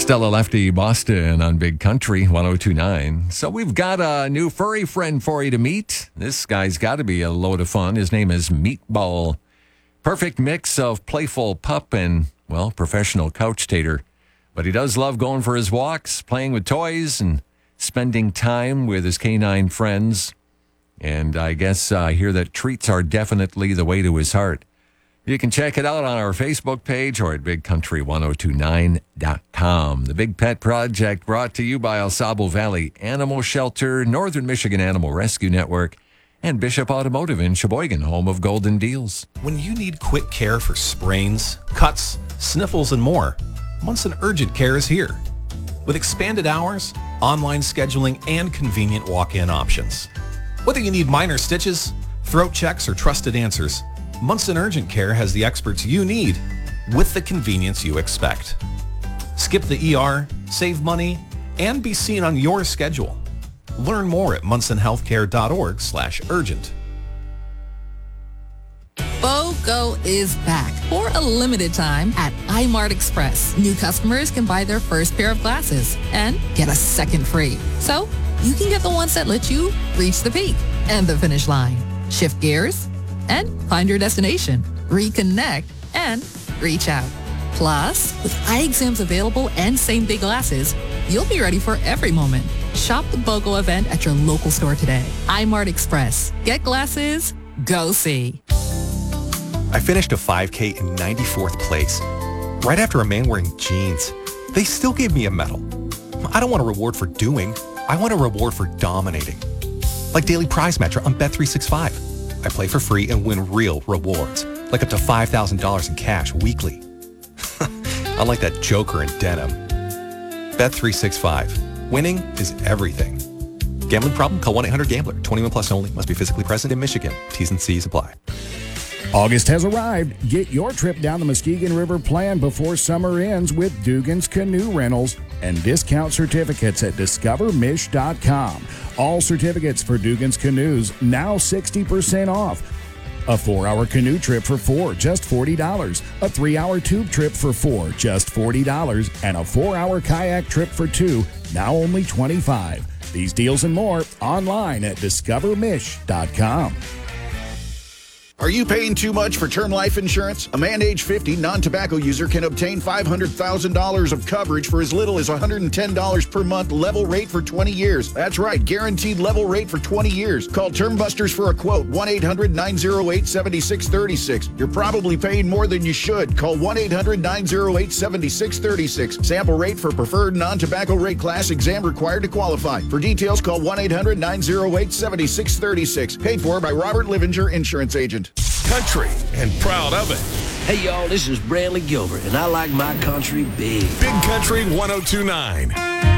Stella Lefty Boston on Big Country 1029. So we've got a new furry friend for you to meet. This guy's got to be a load of fun. His name is Meatball. Perfect mix of playful pup and, well, professional couch tater. But he does love going for his walks, playing with toys, and spending time with his canine friends. And I guess I hear that treats are definitely the way to his heart. You can check it out on our Facebook page or at bigcountry1029.com. The Big Pet Project brought to you by El Sabo Valley Animal Shelter, Northern Michigan Animal Rescue Network, and Bishop Automotive in Sheboygan, home of Golden Deals. When you need quick care for sprains, cuts, sniffles, and more, Munson Urgent Care is here. With expanded hours, online scheduling, and convenient walk-in options. Whether you need minor stitches, throat checks, or trusted answers, Munson Urgent Care has the experts you need with the convenience you expect. Skip the ER, save money, and be seen on your schedule. Learn more at munsonhealthcare.org/urgent. BOGO is back for a limited time at iMart Express. New customers can buy their first pair of glasses and get a second free. So you can get the ones that let you reach the peak and the finish line, shift gears, and find your destination, reconnect, and reach out. Plus, with eye exams available and same-day glasses, you'll be ready for every moment. Shop the BOGO event at your local store today. iMart Express. Get glasses, go see. I finished a 5K in 94th place, right after a man wearing jeans. They still gave me a medal. I don't want a reward for doing. I want a reward for dominating. Like Daily Prize Matcher on Bet365. I play for free and win real rewards, like up to $5,000 in cash weekly. Unlike that joker in denim. Bet365. Winning is everything. Gambling problem? Call 1-800-GAMBLER. 21 plus only. Must be physically present in Michigan. T's and C's apply. August has arrived. Get your trip down the Muskegon River planned before summer ends with Dugan's Canoe Rentals and discount certificates at discovermish.com. All certificates for Dugan's Canoes now 60% off. A 4-hour canoe trip for 4, just $40. A 3-hour tube trip for 4, just $40. And a 4-hour kayak trip for 2, now only $25. These deals and more online at discovermish.com. Are you paying too much for term life insurance? A man age 50 non-tobacco user can obtain $500,000 of coverage for as little as $110 per month, level rate for 20 years. That's right, guaranteed level rate for 20 years. Call Term Busters for a quote, 1-800-908-7636. You're probably paying more than you should. Call 1-800-908-7636. Sample rate for preferred non-tobacco rate class, exam required to qualify. For details, call 1-800-908-7636. Paid for by Robert Livinger, Insurance Agent. Country and proud of it. Hey, y'all, this is Bradley Gilbert, and I like my country big. Big Country 1029.